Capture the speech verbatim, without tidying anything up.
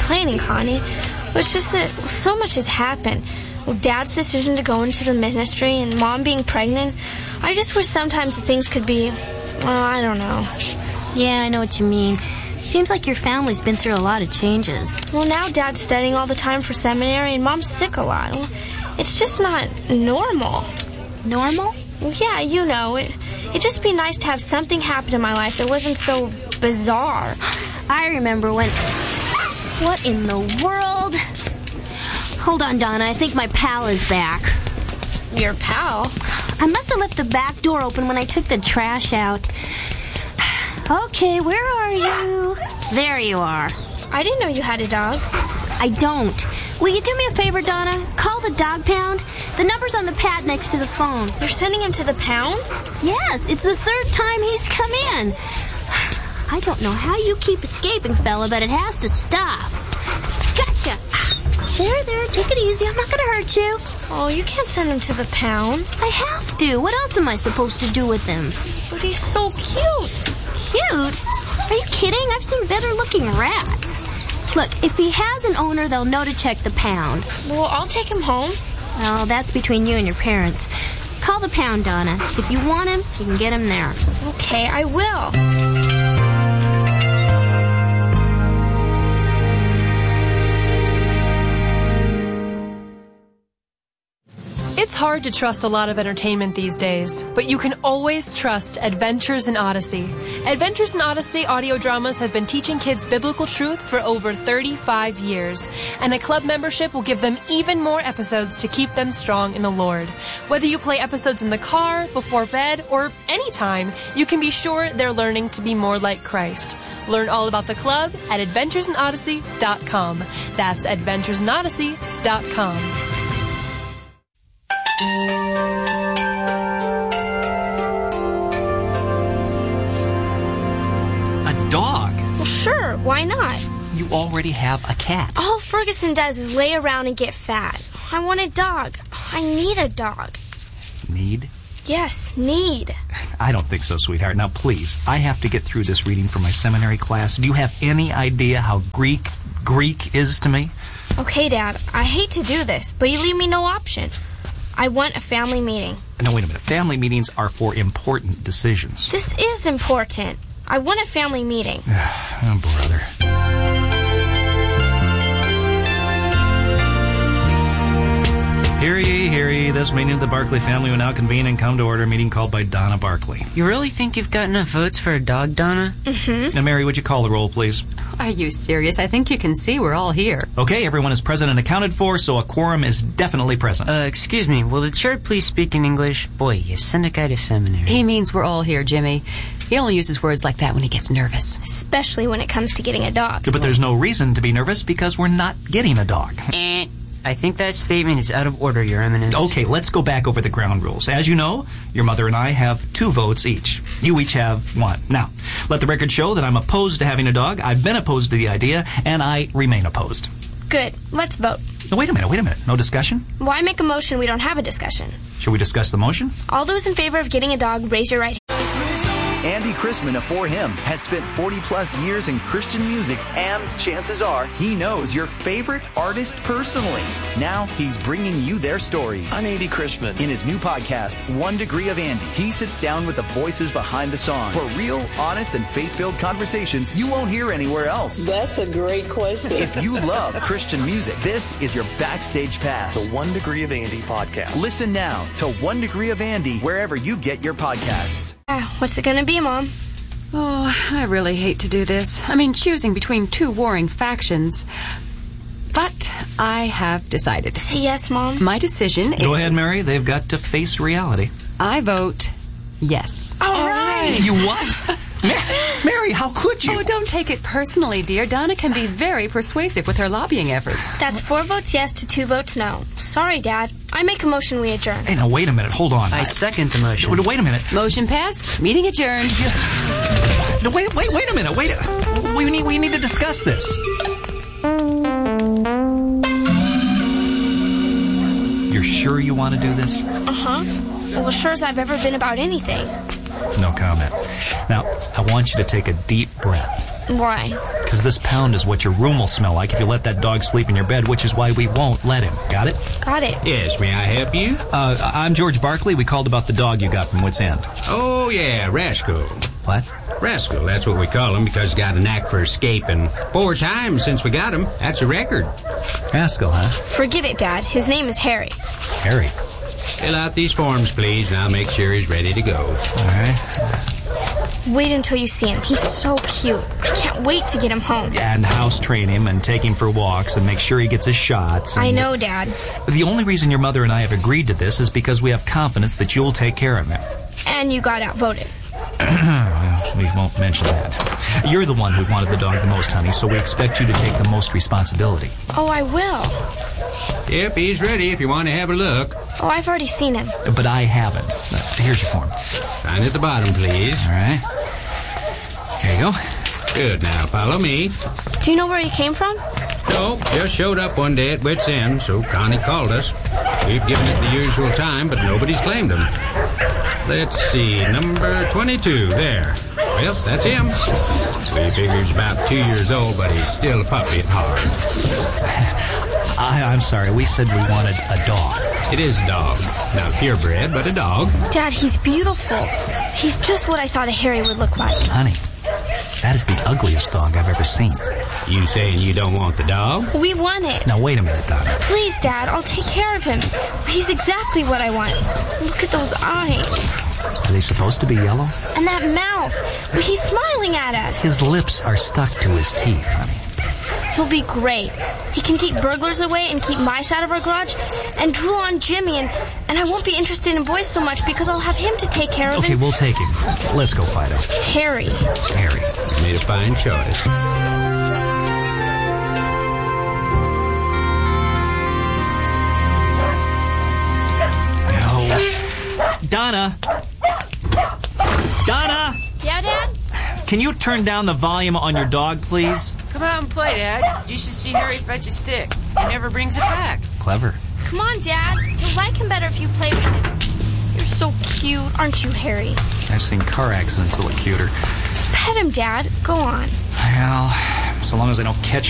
complaining, Connie. It's just that so much has happened. Dad's decision to go into the ministry and Mom being pregnant. I just wish sometimes that things could be, oh, I don't know. Yeah, I know what you mean. Seems like your family's been through a lot of changes. Well, now Dad's studying all the time for seminary and Mom's sick a lot. It's just not normal. Normal? Well, yeah, you know, it, it'd just be nice to have something happen in my life that wasn't so bizarre. I remember when... What in the world? Hold on, Donna. I think my pal is back. Your pal? I must have left the back door open when I took the trash out. Okay, where are you? There you are. I didn't know you had a dog. I don't. Will you do me a favor, Donna? Call the dog pound. The number's on the pad next to the phone. You're sending him to the pound? Yes, it's the third time he's come in. I don't know how you keep escaping, fella, but it has to stop. Gotcha. There, there, take it easy. I'm not going to hurt you. Oh, you can't send him to the pound. I have to. What else am I supposed to do with him? But he's so cute. Cute? Are you kidding? I've seen better-looking rats. Look, if he has an owner, they'll know to check the pound. Well, I'll take him home. Well, that's between you and your parents. Call the pound, Donna. If you want him, you can get him there. Okay, I will. It's hard to trust a lot of entertainment these days, but you can always trust Adventures in Odyssey. Adventures in Odyssey audio dramas have been teaching kids biblical truth for over thirty-five years, and a club membership will give them even more episodes to keep them strong in the Lord. Whether you play episodes in the car, before bed, or anytime, you can be sure they're learning to be more like Christ. Learn all about the club at adventures in odyssey dot com. That's adventures in odyssey dot com. A dog? Well, sure. Why not? You already have a cat. All Ferguson does is lay around and get fat. I want a dog. I need a dog. Need? Yes, need. I don't think so, sweetheart. Now, please, I have to get through this reading for my seminary class. Do you have any idea how Greek Greek is to me? Okay, Dad. I hate to do this, but you leave me no option. I want a family meeting. No, wait a minute. Family meetings are for important decisions. This is important. I want a family meeting. Oh, brother. Hear ye, hear ye. This meeting of the Barkley family will now convene and come to order. A meeting called by Donna Barkley. You really think you've got enough votes for a dog, Donna? Mm-hmm. Now, Mary, would you call the roll, please? Are you serious? I think you can see we're all here. Okay, everyone is present and accounted for, so a quorum is definitely present. Uh, excuse me, will the chair please speak in English? Boy, you send a guy to seminary. He means we're all here, Jimmy. He only uses words like that when he gets nervous. Especially when it comes to getting a dog. But there's no reason to be nervous because we're not getting a dog. Eh. I think that statement is out of order, Your Eminence. Okay, let's go back over the ground rules. As you know, your mother and I have two votes each. You each have one. Now, let the record show that I'm opposed to having a dog. I've been opposed to the idea, and I remain opposed. Good. Let's vote. Now, wait a minute, wait a minute. No discussion? Why make a motion we don't have a discussion? Should we discuss the motion? All those in favor of getting a dog, raise your right hand. Andy Chrisman of For Him has spent forty plus years in Christian music, and chances are he knows your favorite artist personally. Now he's bringing you their stories. I'm Andy Chrisman. In his new podcast, One Degree of Andy, he sits down with the voices behind the songs for real, honest, and faith-filled conversations you won't hear anywhere else. That's a great question. If you love Christian music, this is your backstage pass. The One Degree of Andy podcast. Listen now to One Degree of Andy wherever you get your podcasts. Uh, what's it going to be, Mom? Oh, I really hate to do this. I mean, choosing between two warring factions. But I have decided. Say yes, Mom. My decision is... Go ahead, Mary. They've got to face reality. I vote yes. All right. You what? Mary, how could you? Oh, don't take it personally, dear. Donna can be very persuasive with her lobbying efforts. That's four votes yes to two votes no. Sorry, Dad. I make a motion we adjourn. Hey, now, wait a minute. Hold on. I second the motion. Wait, wait a minute. Motion passed. Meeting adjourned. No, wait, wait, wait a minute. Wait. A, we need, we need to discuss this. You're sure you want to do this? Uh-huh. Well, as sure as I've ever been about anything. No comment. Now, I want you to take a deep breath. Why? Because this pound is what your room will smell like if you let that dog sleep in your bed, which is why we won't let him. Got it? Got it. Yes, may I help you? Uh, I'm George Barkley. We called about the dog you got from Wits End. Oh, yeah, Rascal. What? Rascal, that's what we call him because he's got a knack for escaping. Four times since we got him. That's a record. Rascal, huh? Forget it, Dad. His name is Harry. Harry. Fill out these forms, please, and I'll make sure he's ready to go. All right. Wait until you see him. He's so cute. I can't wait to get him home. And house train him and take him for walks and make sure he gets his shots. And I know, Dad. The only reason your mother and I have agreed to this is because we have confidence that you'll take care of him. And you got outvoted. Well, we won't mention that. You're the one who wanted the dog the most, honey, so we expect you to take the most responsibility. Oh, I will. Yep, he's ready if you want to have a look. Oh, I've already seen him. But I haven't. Uh, here's your form. Sign at the bottom, please. All right. Here you go. Good, now follow me. Do you know where he came from? No, just showed up one day at Wits End, so Connie called us. We've given it the usual time, but nobody's claimed him. Let's see, number twenty-two, there. Well, that's him. We figure he's about two years old, but he's still a puppy at heart. I, I'm sorry, we said we wanted a dog. It is a dog. Not purebred, but a dog. Dad, he's beautiful. He's just what I thought a Harry would look like. Honey, that is the ugliest dog I've ever seen. You saying you don't want the dog? We want it. Now, wait a minute, Donna. Please, Dad, I'll take care of him. He's exactly what I want. Look at those eyes. Are they supposed to be yellow? And that mouth. He's smiling at us. His lips are stuck to his teeth, honey. He'll be great. He can keep burglars away and keep mice out of our garage and drool on Jimmy, and, and I won't be interested in boys so much because I'll have him to take care of. Okay, and... we'll take him. Let's go, Fido. Harry. Harry. You made a fine choice. No. Donna! Donna! Yeah, Dad? Can you turn down the volume on your dog, please? Come out and play, Dad. You should see Harry fetch a stick. He never brings it back. Clever. Come on, Dad. You'll like him better if you play with him. You're so cute, aren't you, Harry? I've seen car accidents that look cuter. Pet him, Dad. Go on. Well, so long as I don't catch